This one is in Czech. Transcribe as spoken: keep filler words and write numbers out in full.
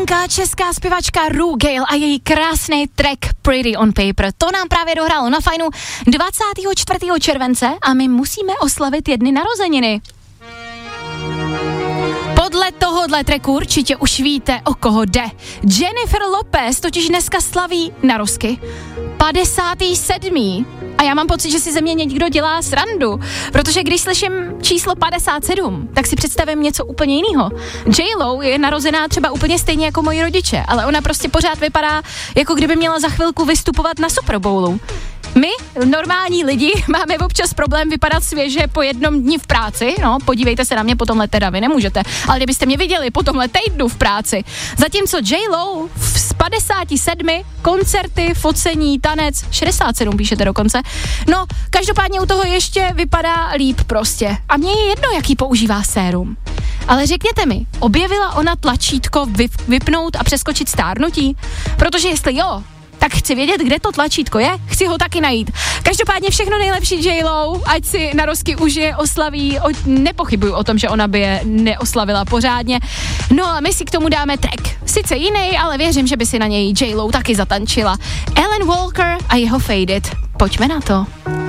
Novinka, česká zpěvačka Rue Gale a její krásný track Pretty on Paper. To nám právě dohrálo na Fajnu dvacátého čtvrtého července a my musíme oslavit jedny narozeniny. Podle tohohle tracku určitě už víte, o koho jde. Jennifer Lopez totiž dneska slaví narozky. padesátý sedmý A já mám pocit, že si ze mě někdo dělá srandu, protože když slyším číslo padesát sedm, tak si představím něco úplně jiného. J-Lo je narozená třeba úplně stejně jako moji rodiče, ale ona prostě pořád vypadá, jako kdyby měla za chvilku vystupovat na Super Bowlu. My, normální lidi, máme občas problém vypadat svěže po jednom dni v práci, no, podívejte se na mě, po tomhle teda vy nemůžete, ale kdybyste mě viděli po tomhle týdnu v práci, zatímco J-Lo z padesáti sedmi koncerty, focení, tanec, šedesát sedm píšete dokonce, no, každopádně u toho ještě vypadá líp prostě a mně je jedno, jaký používá sérum. Ale řekněte mi, objevila ona tlačítko vyp- vypnout a přeskočit stárnutí? Protože jestli jo, tak chci vědět, kde to tlačítko je, chci ho taky najít. Každopádně všechno nejlepší J-Lo, ať si narozky užije, oslaví, o, nepochybuju o tom, že ona by je neoslavila pořádně. No a my si k tomu dáme track. Sice jiný, ale věřím, že by si na něj J-Lo taky zatančila. Alan Walker a jeho Faded. Pojďme na to.